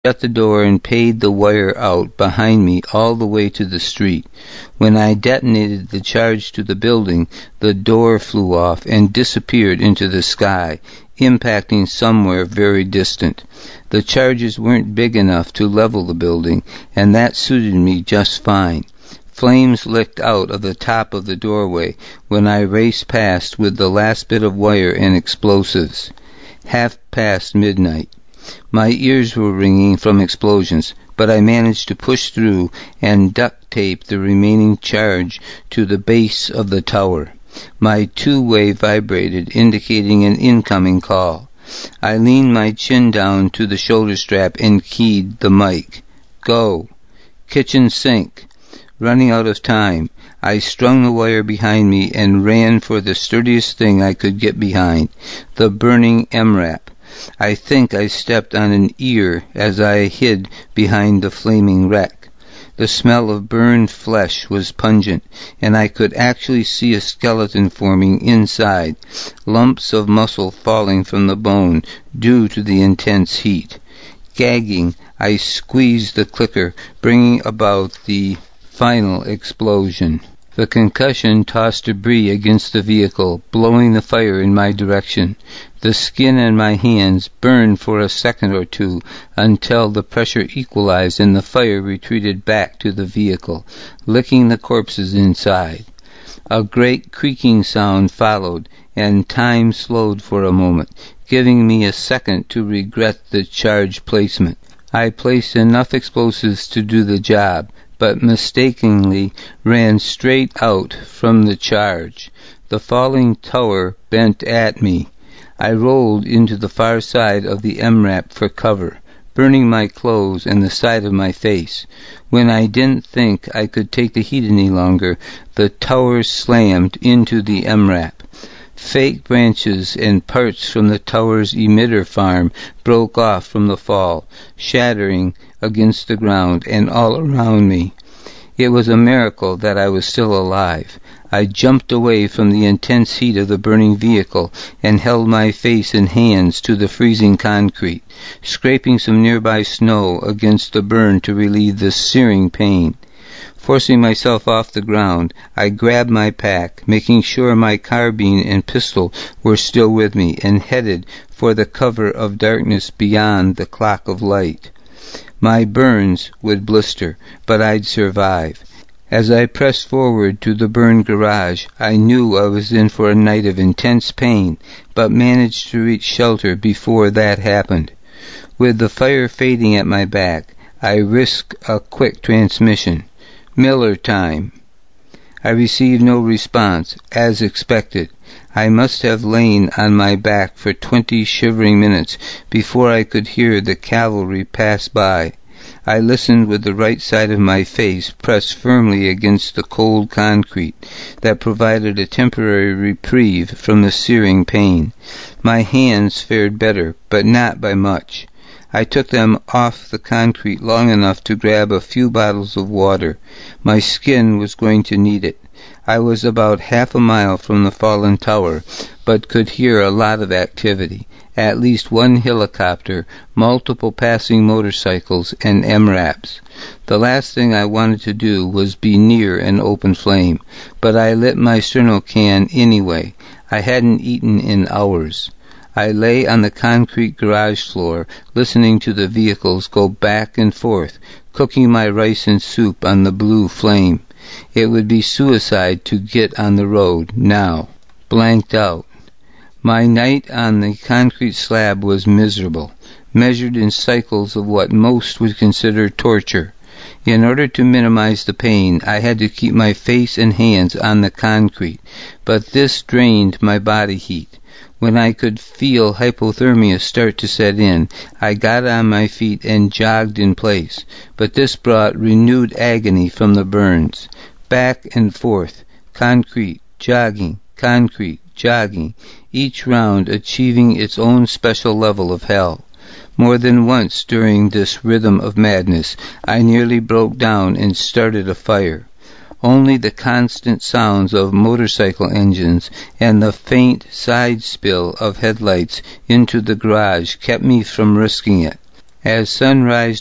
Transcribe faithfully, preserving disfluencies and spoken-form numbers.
shut the door and paid the wire out behind me all the way to the street. When I detonated the charge to the building, the door flew off and disappeared into the sky, impacting somewhere very distant. The charges weren't big enough to level the building, and that suited me just fine. Flames licked out of the top of the doorway when I raced past with the last bit of wire and explosives. Half past midnight. My ears were ringing from explosions, but I managed to push through and duct tape the remaining charge to the base of the tower. My two-way vibrated, indicating an incoming call. I leaned my chin down to the shoulder strap and keyed the mic. Go. Kitchen sink. Running out of time, I strung the wire behind me and ran for the sturdiest thing I could get behind, the burning M RAP. I think I stepped on an ear as I hid behind the flaming wreck. The smell of burned flesh was pungent, and I could actually see a skeleton forming inside, lumps of muscle falling from the bone due to the intense heat. Gagging, I squeezed the clicker, bringing about the final explosion. The concussion tossed debris against the vehicle, blowing the fire in my direction. The skin on my hands burned for a second or two until the pressure equalized and the fire retreated back to the vehicle, licking the corpses inside. A great creaking sound followed, and time slowed for a moment, giving me a second to regret the charge placement. I placed enough explosives to do the job, but mistakenly ran straight out from the charge. The falling tower bent at me. I rolled into the far side of the M RAP for cover, burning my clothes and the side of my face. When I didn't think I could take the heat any longer, the tower slammed into the M RAP. Fake branches and parts from the tower's emitter farm broke off from the fall, shattering against the ground and all around me. It was a miracle that I was still alive. I jumped away from the intense heat of the burning vehicle and held my face and hands to the freezing concrete, scraping some nearby snow against the burn to relieve the searing pain. Forcing myself off the ground, I grabbed my pack, making sure my carbine and pistol were still with me, and headed for the cover of darkness beyond the clock of light. My burns would blister, but I'd survive. As I pressed forward to the burned garage, I knew I was in for a night of intense pain, but managed to reach shelter before that happened. With the fire fading at my back, I risked a quick transmission. Miller time. I received no response, as expected. I must have lain on my back for twenty shivering minutes before I could hear the cavalry pass by. I listened with the right side of my face pressed firmly against the cold concrete that provided a temporary reprieve from the searing pain. My hands fared better, but not by much. I took them off the concrete long enough to grab a few bottles of water. My skin was going to need it. I was about half a mile from the fallen tower, but could hear a lot of activity. At least one helicopter, multiple passing motorcycles, and M RAPs. The last thing I wanted to do was be near an open flame, but I lit my Sterno-Can anyway. I hadn't eaten in hours. I lay on the concrete garage floor, listening to the vehicles go back and forth, cooking my rice and soup on the blue flame. It would be suicide to get on the road now. Blanked out. My night on the concrete slab was miserable, measured in cycles of what most would consider torture. In order to minimize the pain, I had to keep my face and hands on the concrete, but this drained my body heat. When I could feel hypothermia start to set in, I got on my feet and jogged in place, but this brought renewed agony from the burns. Back and forth, concrete, jogging, concrete, jogging, each round achieving its own special level of hell. More than once during this rhythm of madness, I nearly broke down and started a fire. Only the constant sounds of motorcycle engines and the faint side spill of headlights into the garage kept me from risking it. As sunrise